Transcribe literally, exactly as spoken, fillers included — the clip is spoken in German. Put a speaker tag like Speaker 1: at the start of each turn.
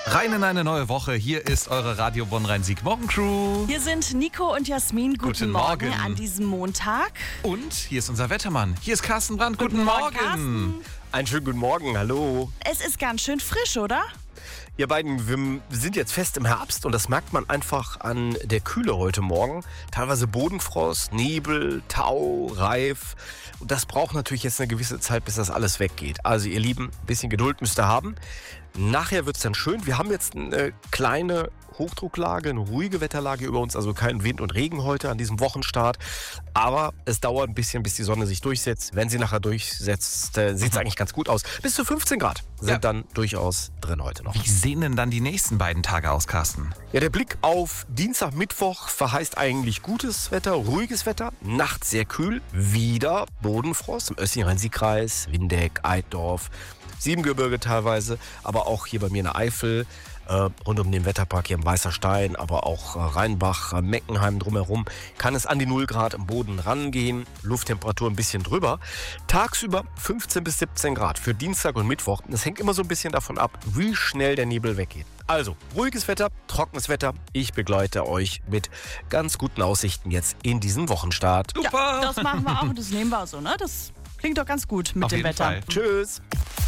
Speaker 1: Rein in eine neue Woche. Hier ist eure Radio Bonn-Rhein-Sieg-Morgen-Crew.
Speaker 2: Hier sind Nico und Jasmin. Guten,
Speaker 1: Guten
Speaker 2: Morgen.
Speaker 1: Morgen
Speaker 2: an diesem Montag.
Speaker 1: Und hier ist unser Wettermann. Hier ist Carsten Brandt. Guten,
Speaker 2: Guten Morgen,
Speaker 1: Morgen.
Speaker 2: Carsten.
Speaker 3: Einen schönen guten Morgen, hallo.
Speaker 2: Es ist ganz schön frisch, oder?
Speaker 3: Ihr beiden, wir sind jetzt fest im Herbst und das merkt man einfach an der Kühle heute Morgen. Teilweise Bodenfrost, Nebel, Tau, Reif. Und das braucht natürlich jetzt eine gewisse Zeit, bis das alles weggeht. Also ihr Lieben, ein bisschen Geduld müsst ihr haben. Nachher wird es dann schön. Wir haben jetzt eine kleine Hochdrucklage, eine ruhige Wetterlage über uns, also kein Wind und Regen heute an diesem Wochenstart. Aber es dauert ein bisschen, bis die Sonne sich durchsetzt. Wenn sie nachher durchsetzt, äh, sieht es eigentlich ganz gut aus. Bis zu fünfzehn Grad sind
Speaker 1: Ja.
Speaker 3: dann durchaus drin heute noch.
Speaker 1: Wie sehen denn dann die nächsten beiden Tage aus, Carsten?
Speaker 3: Ja, der Blick auf Dienstag, Mittwoch verheißt eigentlich gutes Wetter, ruhiges Wetter. Nachts sehr kühl, wieder Bodenfrost im östlichen Rhein-Sieg-Kreis, Windeck, Eitorf, Siebengebirge teilweise, aber auch hier bei mir in der Eifel, äh, rund um den Wetterpark hier im Weißer Stein, aber auch äh, Rheinbach, äh, Meckenheim drumherum, kann es an die null Grad im Boden rangehen, Lufttemperatur ein bisschen drüber. Tagsüber fünfzehn bis siebzehn Grad für Dienstag und Mittwoch. Das hängt immer so ein bisschen davon ab, wie schnell der Nebel weggeht. Also, ruhiges Wetter, trockenes Wetter. Ich begleite euch mit ganz guten Aussichten jetzt in diesen Wochenstart.
Speaker 1: Super!
Speaker 2: Ja, das machen wir auch und das nehmen wir so, ne? Das klingt doch ganz gut mit
Speaker 1: Auf
Speaker 2: dem
Speaker 1: jeden
Speaker 2: Wetter.
Speaker 1: Fall.
Speaker 3: Tschüss!